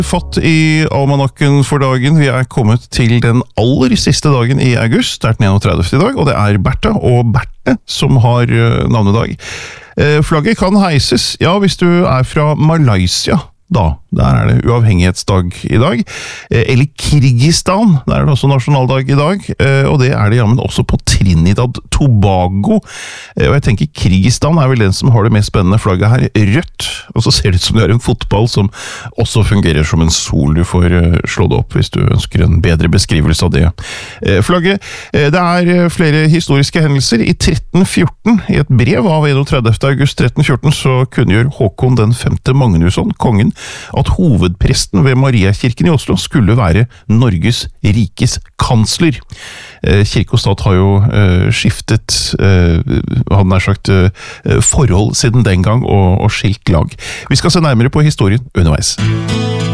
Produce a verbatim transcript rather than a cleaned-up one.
Fatt i almanakken for dagen. Vi er kommet til den aller siste dagen i august. Det er den enogtredivte i dag, og det er Bertha og Berte som har navnedag. Flagget kan heises, ja, hvis du er fra Malaysia, da. Der er det uavhengighetsdag i dag. Eller Kirgistan, der er det også nasjonaldag i dag. Og det er det jammen også på Trinidad Tobago. Og jeg tenker Kirgistan er vel den som har det mest spennende flagget her. Rødt. Og så ser det ut som det er en fotball som også fungerer som en sol. Du får slå det opp hvis du ønsker en bedre beskrivelse av det. Flagget, det er flere historiske hendelser. I tretten fjorten, i et brev av enogtredivte august tretten fjorten, så kunngjør Håkon den femte Magnusson, kongen, at hovedpresten ved Mariakirken i Oslo skulle være Norges rikes kansler. Kirke og stat har jo skiftet, hadde nær sagt, forhold siden den gang og, og skilt lag. Vi skal se nærmere på historien underveis.